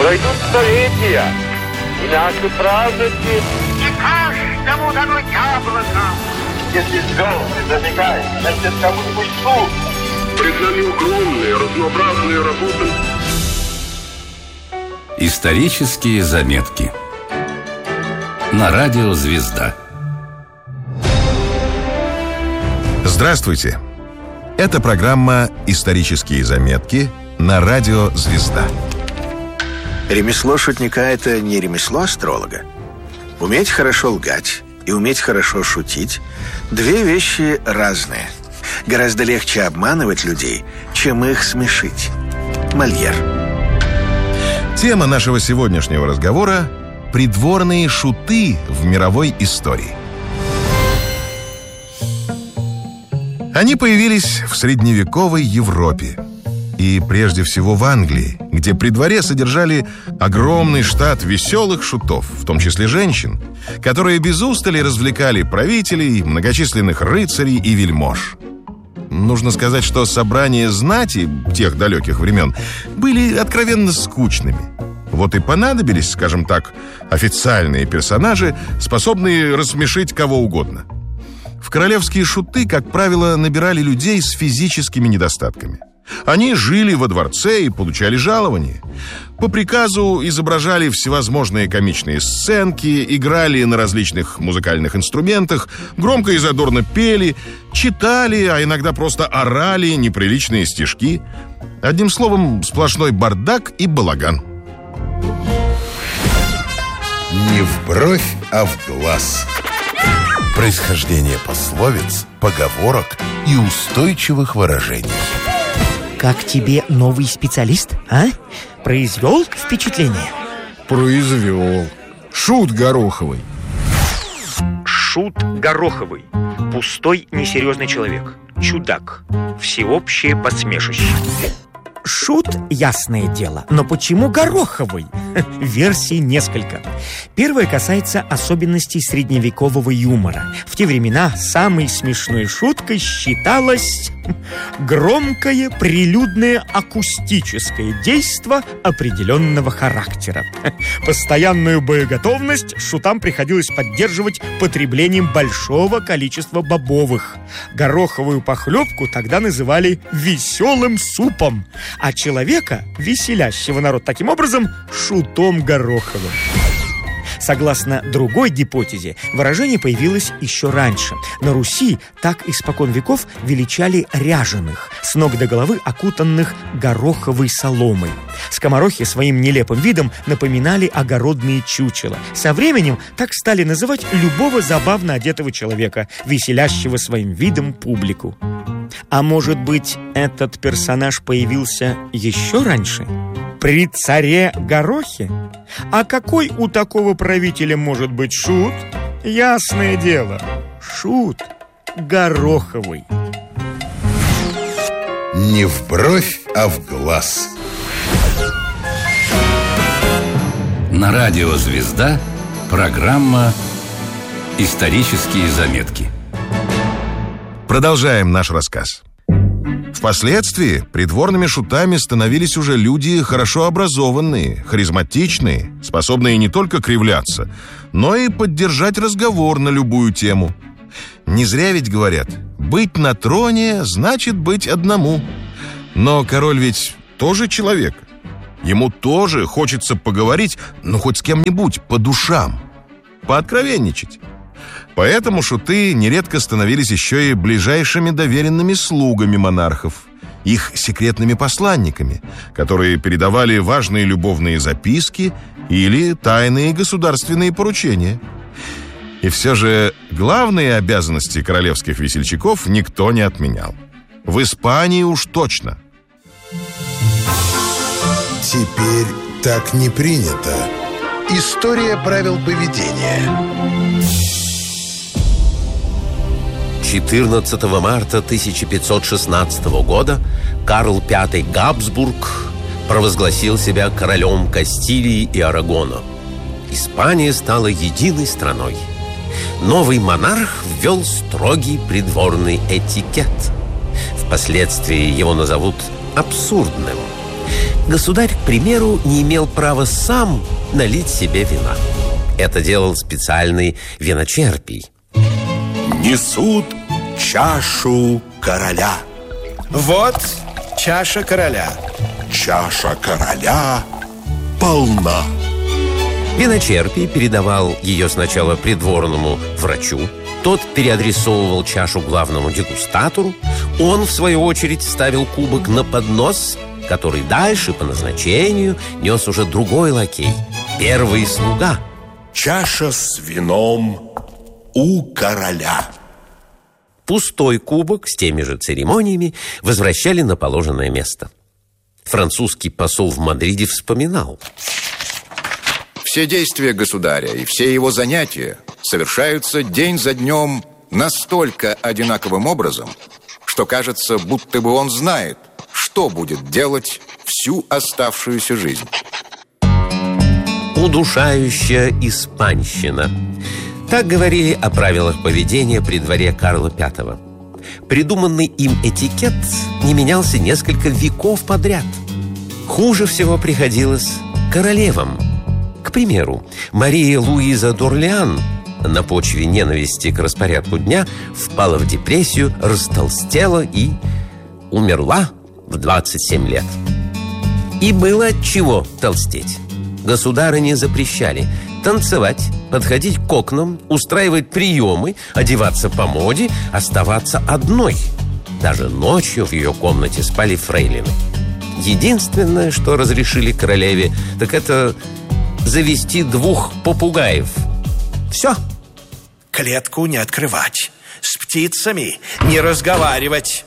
Пройдут столетия, и наши праздники... И каждому дано яблоко. Если звезды зажигают, значит, кому-нибудь суд. Пред нами огромные, разнообразные работы. Исторические заметки. На радио «Звезда». Здравствуйте! Это программа «Исторические заметки» на радио «Звезда». Ремесло шутника – это не ремесло астролога. Уметь хорошо лгать и уметь хорошо шутить – две вещи разные. Гораздо легче обманывать людей, чем их смешить. Мольер. Тема нашего сегодняшнего разговора – придворные шуты в мировой истории. Они появились в средневековой Европе. И прежде всего в Англии, где при дворе содержали огромный штат веселых шутов, в том числе женщин, которые без устали развлекали правителей, многочисленных рыцарей и вельмож. Нужно сказать, что собрания знати тех далеких времен были откровенно скучными. Вот и понадобились, скажем так, официальные персонажи, способные рассмешить кого угодно. В королевские шуты, как правило, набирали людей с физическими недостатками. Они жили во дворце и получали жалование. По приказу изображали всевозможные комичные сценки, играли на различных музыкальных инструментах, громко и задорно пели, читали, а иногда просто орали неприличные стишки. Одним словом, сплошной бардак и балаган. Не в бровь, а в глаз. Происхождение пословиц, поговорок и устойчивых выражений. Как тебе новый специалист, а? Произвел впечатление? Произвел. Шут Гороховый. Шут Гороховый. Пустой, несерьезный человек. Чудак. Всеобщее посмешище. Шут, ясное дело, но почему Гороховый? Версий несколько. Первая касается особенностей средневекового юмора. В те времена самой смешной шуткой считалось громкое, прилюдное, акустическое действо определенного характера. Постоянную боеготовность шутам приходилось поддерживать потреблением большого количества бобовых. Гороховую похлебку тогда называли веселым супом, а человека, веселящего народ таким образом, шутом Гороховым. Согласно другой гипотезе, выражение появилось еще раньше. На Руси так испокон веков величали ряженых, с ног до головы окутанных гороховой соломой. Скоморохи своим нелепым видом напоминали огородные чучела. Со временем так стали называть любого забавно одетого человека, веселящего своим видом публику. А может быть, этот персонаж появился еще раньше? При царе Горохе? А какой у такого правителя может быть шут? Ясное дело, шут Гороховый. Не в бровь, а в глаз. На радио «Звезда» программа «Исторические заметки». Продолжаем наш рассказ. Впоследствии придворными шутами становились уже люди хорошо образованные, харизматичные, способные не только кривляться, но и поддержать разговор на любую тему. Не зря ведь говорят, быть на троне значит быть одному. Но король ведь тоже человек. Ему тоже хочется поговорить, ну хоть с кем-нибудь, по душам, пооткровенничать. Поэтому шуты нередко становились еще и ближайшими доверенными слугами монархов, их секретными посланниками, которые передавали важные любовные записки или тайные государственные поручения. И все же главные обязанности королевских весельчаков никто не отменял. В Испании уж точно. Теперь так не принято. История правил поведения. 14 марта 1516 года Карл V Габсбург провозгласил себя королем Кастилии и Арагона. Испания стала единой страной. Новый монарх ввел строгий придворный этикет. Впоследствии его назовут абсурдным. Государь, к примеру, не имел права сам налить себе вина. Это делал специальный виночерпий. Несут чашу короля. Вот чаша короля. Чаша короля полна. Виночерпий передавал ее сначала придворному врачу. Тот переадресовывал чашу главному дегустатору. Он, в свою очередь, ставил кубок на поднос, который дальше по назначению нес уже другой лакей, первый слуга. Чаша с вином у короля. Пустой кубок с теми же церемониями возвращали на положенное место. Французский посол в Мадриде вспоминал: все действия государя и все его занятия совершаются день за днем настолько одинаковым образом, что кажется, будто бы он знает, что будет делать всю оставшуюся жизнь. Удушающая испанщина. Так говорили о правилах поведения при дворе Карла V. Придуманный им этикет не менялся несколько веков подряд. Хуже всего приходилось королевам. К примеру, Мария Луиза d'Орлеан на почве ненависти к распорядку дня впала в депрессию, растолстела и умерла в 27 лет. И было от чего толстеть. Государыне запрещали танцевать, подходить к окнам, устраивать приемы, одеваться по моде, оставаться одной. Даже ночью в ее комнате спали фрейлины. Единственное, что разрешили королеве, так это завести 2 попугаев. Все. Клетку не открывать, с птицами не разговаривать.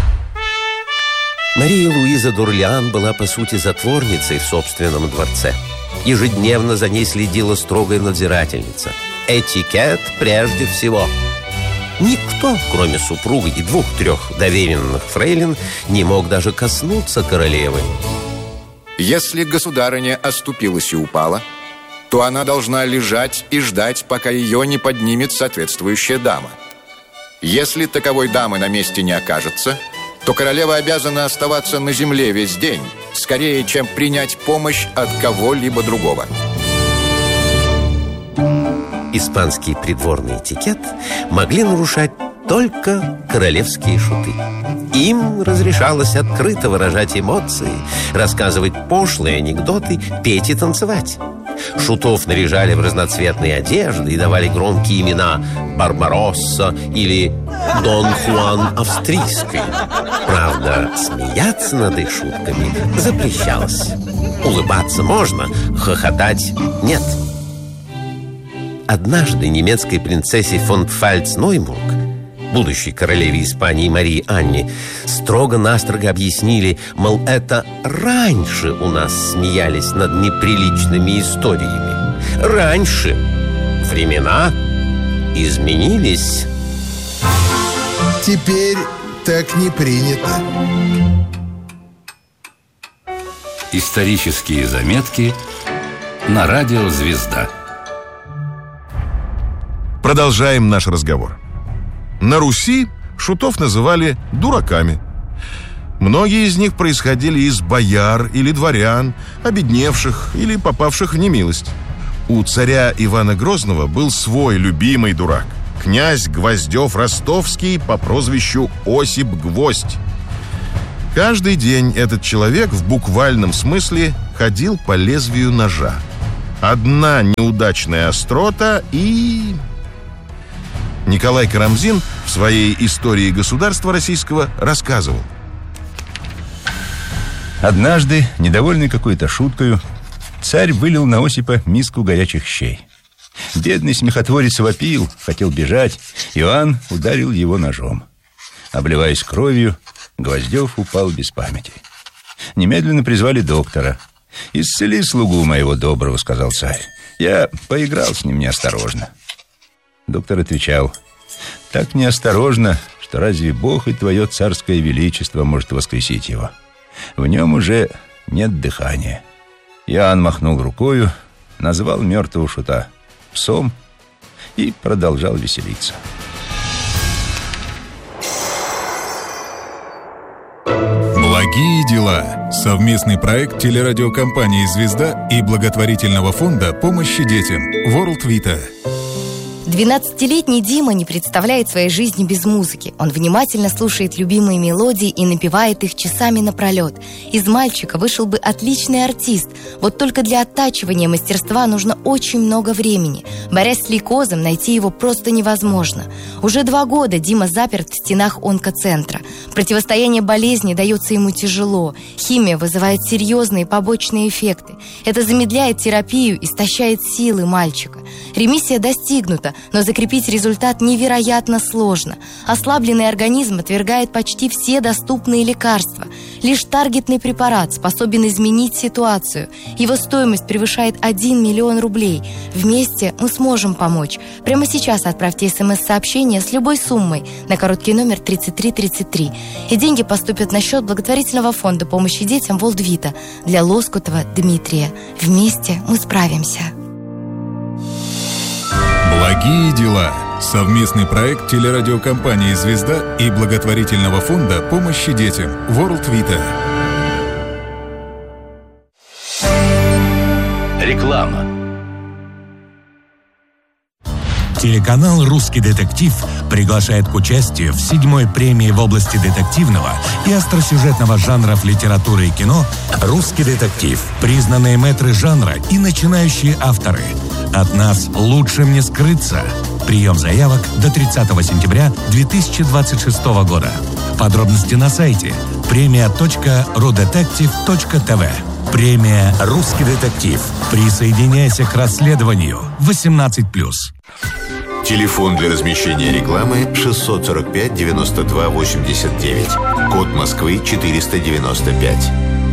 Мария Луиза d'Орлеан была, по сути, затворницей в собственном дворце. Ежедневно за ней следила строгая надзирательница. Этикет прежде всего. Никто, кроме супруги и 2-3 доверенных фрейлин, не мог даже коснуться королевы. Если государыня оступилась и упала, то она должна лежать и ждать, пока ее не поднимет соответствующая дама. Если таковой дамы на месте не окажется, то королева обязана оставаться на земле весь день, скорее, чем принять помощь от кого-либо другого. Испанский придворный этикет могли нарушать только королевские шуты. Им разрешалось открыто выражать эмоции, рассказывать пошлые анекдоты, петь и танцевать. Шутов наряжали в разноцветные одежды и давали громкие имена Барбаросса или Дон Хуан Австрийский. Правда, смеяться над их шутками запрещалось. Улыбаться можно, хохотать нет. Однажды немецкой принцессе фон Пфальц-Нойбург, будущей королеве Испании Марии Анне, строго-настрого объяснили, мол, это раньше у нас смеялись над неприличными историями. Раньше. Времена изменились. Теперь так не принято. Исторические заметки на радио «Звезда». Продолжаем наш разговор. На Руси шутов называли дураками. Многие из них происходили из бояр или дворян, обедневших или попавших в немилость. У царя Ивана Грозного был свой любимый дурак – князь Гвоздев-Ростовский по прозвищу Осип Гвоздь. Каждый день этот человек в буквальном смысле ходил по лезвию ножа. Одна неудачная острота и... Николай Карамзин в своей «Истории государства российского» рассказывал. Однажды, недовольный какой-то шуткою, царь вылил на Осипа миску горячих щей. Бедный смехотворец вопил, хотел бежать. Иоанн ударил его ножом. Обливаясь кровью, Гвоздев упал без памяти. Немедленно призвали доктора. «Исцели слугу моего доброго», — сказал царь. «Я поиграл с ним неосторожно». Доктор отвечал: «Так неосторожно, что разве Бог и твое царское величество может воскресить его? В нем уже нет дыхания». Иоанн махнул рукою, назвал мертвого шута псом и продолжал веселиться. Благие дела. Совместный проект телерадиокомпании «Звезда» и благотворительного фонда помощи детям World Vita. 12-летний Дима не представляет своей жизни без музыки. Он внимательно слушает любимые мелодии и напевает их часами напролет. Из мальчика вышел бы отличный артист. Вот только для оттачивания мастерства нужно очень много времени. Борясь с лейкозом, найти его просто невозможно. Уже 2 года Дима заперт в стенах онкоцентра. Противостояние болезни дается ему тяжело. Химия вызывает серьезные побочные эффекты. Это замедляет терапию, истощает силы мальчика. Ремиссия достигнута, но закрепить результат невероятно сложно. Ослабленный организм отвергает почти все доступные лекарства. Лишь таргетный препарат способен изменить ситуацию. Его стоимость превышает 1 миллион рублей. Вместе мы сможем помочь. Прямо сейчас отправьте СМС-сообщение с любой суммой на короткий номер 3333. И деньги поступят на счет благотворительного фонда помощи детям World Vita для Лоскутова Дмитрия. Вместе мы справимся. Благие дела. Совместный проект телерадиокомпании «Звезда» и благотворительного фонда помощи детям World Vita. Реклама. Телеканал «Русский детектив» приглашает к участию в 7-й премии в области детективного и остросюжетного жанров литературы и кино «Русский детектив». Признанные мэтры жанра и начинающие авторы. От нас лучшим не скрыться. Прием заявок до 30 сентября 2026 года. Подробности на сайте premia.rudetective.tv. Премия «Русский детектив». Присоединяйся к расследованию. 18+. Телефон для размещения рекламы 645 92 89. Код Москвы 495.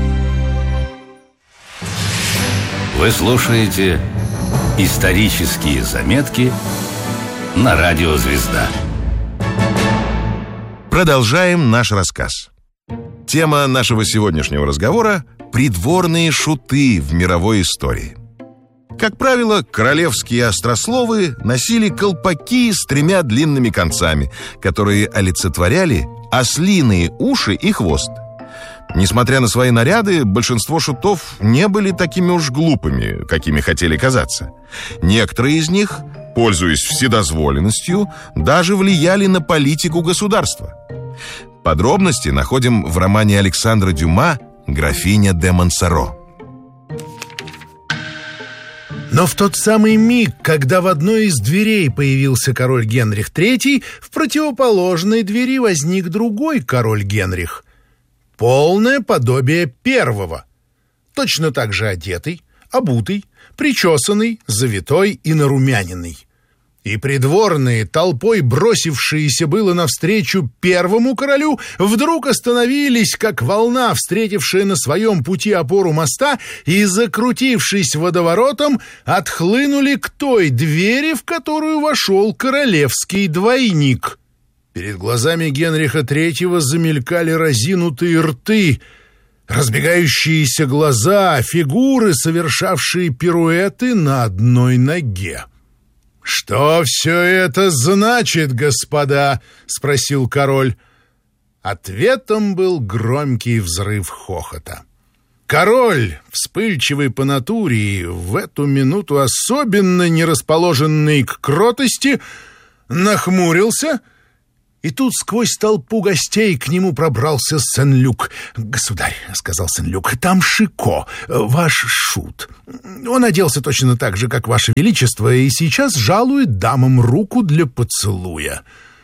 Вы слушаете «Исторические заметки» на радио «Звезда». Продолжаем наш рассказ. Тема нашего сегодняшнего разговора – придворные шуты в мировой истории. Как правило, королевские острословы носили колпаки с 3 длинными концами, которые олицетворяли ослиные уши и хвост. Несмотря на свои наряды, большинство шутов не были такими уж глупыми, какими хотели казаться. Некоторые из них, пользуясь вседозволенностью, даже влияли на политику государства. Подробности находим в романе Александра Дюма «Графиня де Монсоро». Но в тот самый миг, когда в одной из дверей появился король Генрих III, в противоположной двери возник другой король Генрих. Полное подобие первого. Точно так же одетый, обутый, причесанный, завитой и нарумяненный. И придворные, толпой бросившиеся было навстречу первому королю, вдруг остановились, как волна, встретившая на своем пути опору моста, и, закрутившись водоворотом, отхлынули к той двери, в которую вошел королевский двойник. Перед глазами Генриха III замелькали разинутые рты, разбегающиеся глаза, фигуры, совершавшие пируэты на одной ноге. «Что все это значит, господа?» — спросил король. Ответом был громкий взрыв хохота. Король, вспыльчивый по натуре и в эту минуту особенно не расположенный к кротости, нахмурился, и тут сквозь толпу гостей к нему пробрался Сен-Люк. «Государь», — сказал Сен-Люк, — «там Шико, ваш шут. Он оделся точно так же, как ваше величество, и сейчас жалует дамам руку для поцелуя».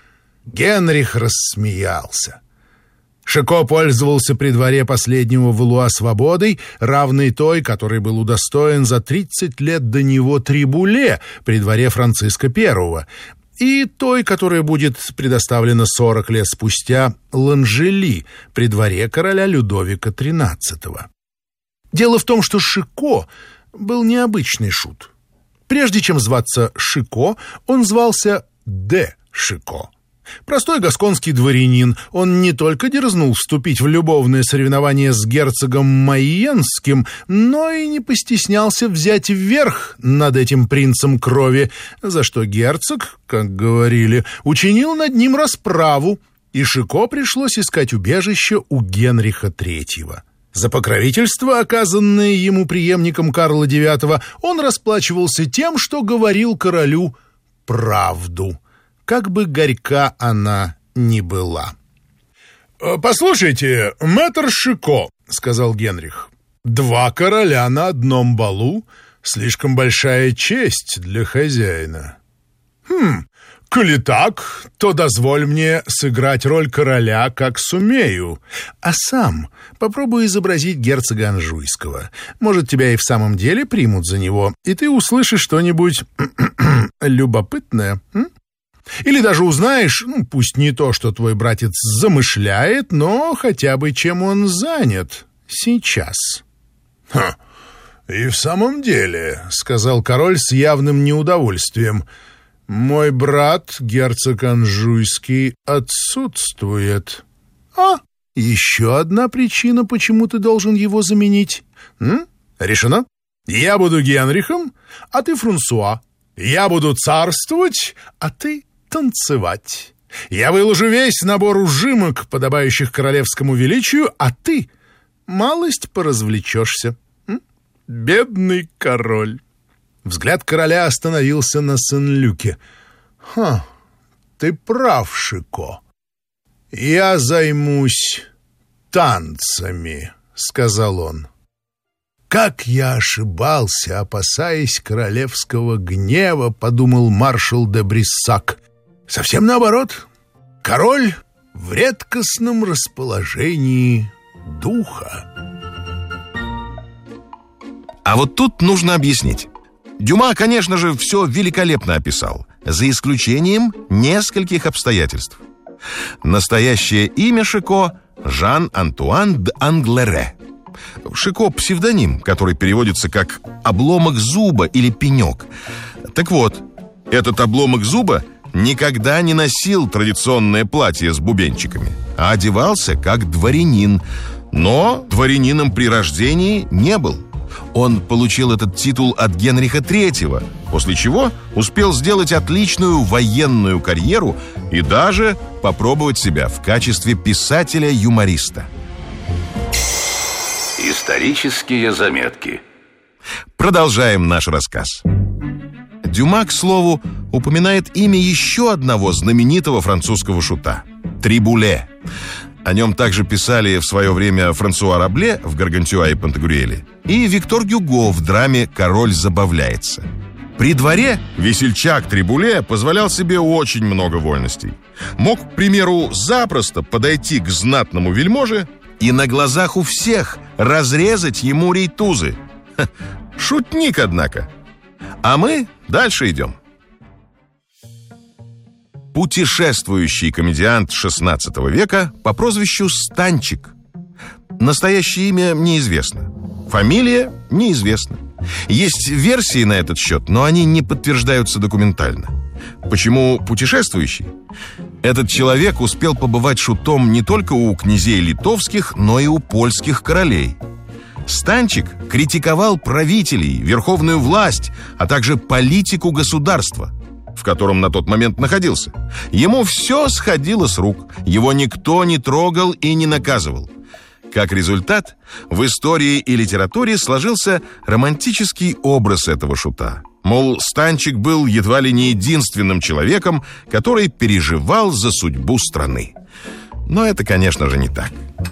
Генрих рассмеялся. Шико пользовался при дворе последнего Валуа свободой, равной той, которой был удостоен за 30 лет до него Трибуле при дворе Франциска I, и той, которая будет предоставлена 40 лет спустя Ланжели при дворе короля Людовика XIII. Дело в том, что Шико был необычный шут. Прежде чем зваться Шико, он звался де Шико. Простой гасконский дворянин, он не только дерзнул вступить в любовное соревнование с герцогом Майенским, но и не постеснялся взять верх над этим принцем крови, за что герцог, как говорили, учинил над ним расправу, и Шико пришлось искать убежище у Генриха III. За покровительство, оказанное ему преемником Карла IX, он расплачивался тем, что говорил королю правду, как бы горька она ни была. «Послушайте, мэтр Шико», — сказал Генрих, — «2 короля на одном балу — слишком большая честь для хозяина. Коли так, то дозволь мне сыграть роль короля, как сумею, а сам попробую изобразить герцога Анжуйского. Может, тебя и в самом деле примут за него, и ты услышишь что-нибудь любопытное. Или даже узнаешь, пусть не то, что твой братец замышляет, но хотя бы чем он занят сейчас». «И в самом деле», — сказал король с явным неудовольствием, — «мой брат, герцог Анжуйский, отсутствует. Еще одна причина, почему ты должен его заменить. Решено? Я буду Генрихом, а ты Франсуа. Я буду царствовать, а ты танцевать. Я выложу весь набор ужимок, подобающих королевскому величию, а ты малость поразвлечешься. Бедный король». Взгляд короля остановился на Сен-Люке. «Ты прав, Шико. Я займусь танцами», — сказал он. «Как я ошибался, опасаясь королевского гнева», — подумал маршал де Бриссак. «Совсем наоборот. Король в редкостном расположении духа». А вот тут нужно объяснить. Дюма, конечно же, все великолепно описал, за исключением нескольких обстоятельств. Настоящее имя Шико — Жан-Антуан д'Англере. Шико — псевдоним, который переводится как «обломок зуба» или «пенек». Так вот, этот обломок зуба никогда не носил традиционное платье с бубенчиками, а одевался как дворянин, но дворянином при рождении не был. Он получил этот титул от Генриха III, после чего успел сделать отличную военную карьеру и даже попробовать себя в качестве писателя-юмориста. Исторические заметки. Продолжаем наш рассказ. Дюма, к слову, упоминает имя еще одного знаменитого французского шута – Трибуле. О нем также писали в свое время Франсуа Рабле в «Гаргантюа и Пантагрюэле» и Виктор Гюго в драме «Король забавляется». При дворе весельчак Трибуле позволял себе очень много вольностей. Мог, к примеру, запросто подойти к знатному вельможе и на глазах у всех разрезать ему рейтузы. Шутник, однако. А мы дальше идем. Путешествующий комедиант XVI века по прозвищу Станчик. Настоящее имя неизвестно. Фамилия неизвестна. Есть версии на этот счет, но они не подтверждаются документально. Почему путешествующий? Этот человек успел побывать шутом не только у князей литовских, но и у польских королей. Станчик критиковал правителей, верховную власть, а также политику государства, в котором на тот момент находился. Ему все сходило с рук, его никто не трогал и не наказывал. Как результат, в истории и литературе сложился романтический образ этого шута. Мол, Станчик был едва ли не единственным человеком, который переживал за судьбу страны. Но это, конечно же, не так.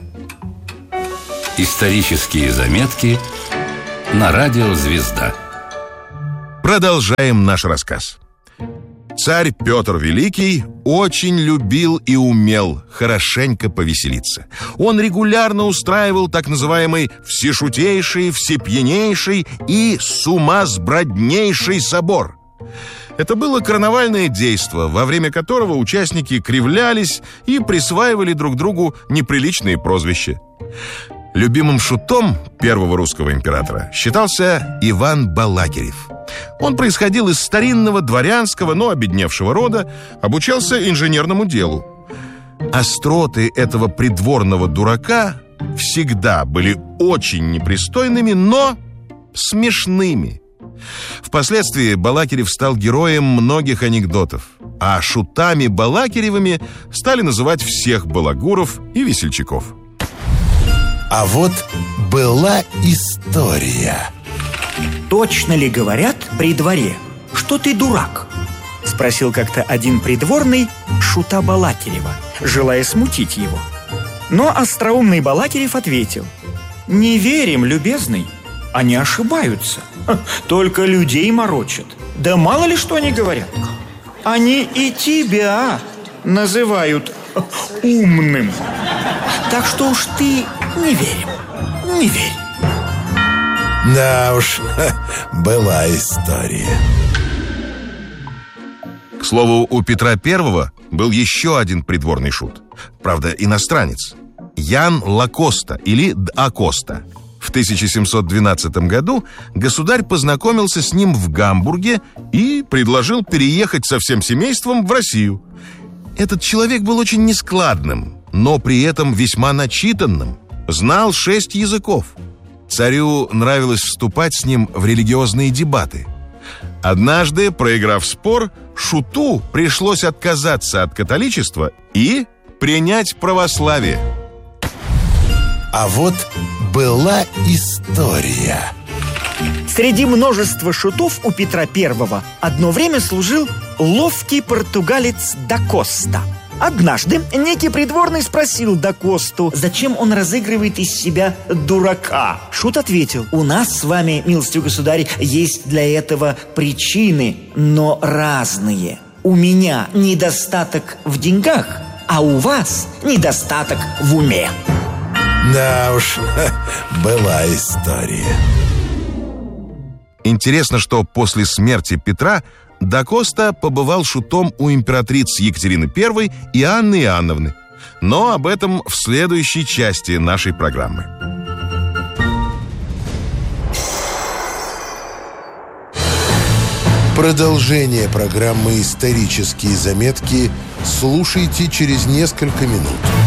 Исторические заметки на радио «Звезда». Продолжаем наш рассказ. Царь Петр Великий очень любил и умел хорошенько повеселиться. Он регулярно устраивал так называемый всешутейший, всепьянейший и сумасброднейший собор. Это было карнавальное действо, во время которого участники кривлялись и присваивали друг другу неприличные прозвища. Любимым шутом первого русского императора считался Иван Балакирев. Он происходил из старинного дворянского, но обедневшего рода, обучался инженерному делу. Остроты этого придворного дурака всегда были очень непристойными, но смешными. Впоследствии Балакирев стал героем многих анекдотов. а шутами-балакиревыми стали называть всех балагуров и весельчаков. А вот была история. «Точно ли говорят при дворе, что ты дурак?» — спросил как-то один придворный шута Балакирева, желая смутить его. Но остроумный Балакирев ответил: «Не верим, любезный, они ошибаются, только людей морочат. Да мало ли что они говорят. Они и тебя называют умным. Так что уж ты не верим, не верь». Да уж, была история. К слову, у Петра I был еще один придворный шут. Правда, иностранец. Ян Лакоста или Д'Акоста. В 1712 году государь познакомился с ним в Гамбурге и предложил переехать со всем семейством в Россию. Этот человек был очень нескладным, но при этом весьма начитанным. Знал 6 языков. Царю нравилось вступать с ним в религиозные дебаты. Однажды, проиграв спор, шуту пришлось отказаться от католичества и принять православие. А вот была история. Среди множества шутов у Петра I одно время служил ловкий португалец Д'Акоста. Однажды некий придворный спросил Д'Акосту, зачем он разыгрывает из себя дурака. Шут ответил: «У нас с вами, милостивый государь, есть для этого причины, но разные. У меня недостаток в деньгах, а у вас недостаток в уме». Да уж, была история. Интересно, что после смерти Петра Д'Акоста побывал шутом у императриц Екатерины I и Анны Иоанновны. Но об этом в следующей части нашей программы. Продолжение программы «Исторические заметки» слушайте через несколько минут.